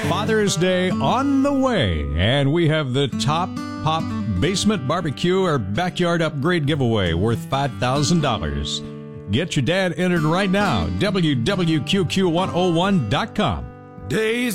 Father's Day on the way, and we have the Top Pop Basement Barbecue or Backyard Upgrade giveaway worth $5,000. Get your dad entered right now. WWQQ101.com. Days